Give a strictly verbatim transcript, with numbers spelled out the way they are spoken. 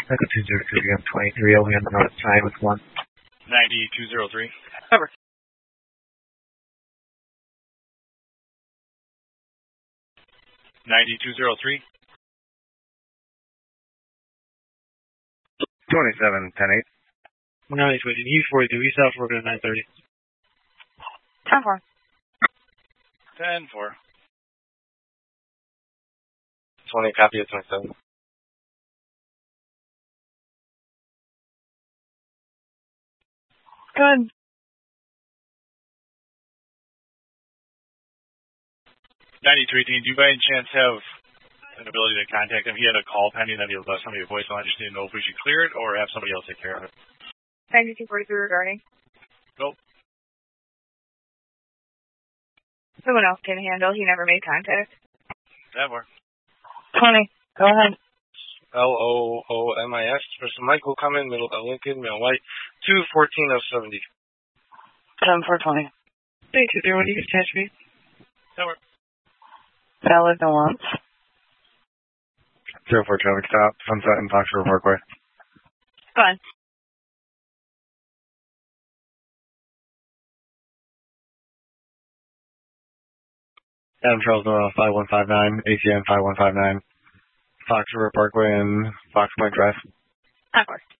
Echo two zero three, I'm twenty-three, only on the north side with one. ninety-two zero three. Cover. ninety-two zero three. twenty-seven, ten eight. No, he's waiting. He's forty-two. He's south working at nine thirty. ten four. ten four. twenty, copy at twenty-seven. Good. ninety-three, Dean, do you by any chance have an ability to contact him? He had a call pending that he left somebody a voicemail. I just didn't know if we should clear it or have somebody else take care of it. ninety-two forty-three regarding. Go. Someone else can handle. He never made contact. ten four. twenty. Go ahead. L O O M I S. Mister Mike will come in, middle of Lincoln, male white, two fourteen of seventy. ten four twenty. Thank you, there. What do you attach me? ten four. Valid no wants. zero four traffic stop, Sunset and Fox River Parkway. Go on. Adam Charles Noah, five one five nine, A C M five one five nine, Fox River Parkway and Fox Point Drive. Of course.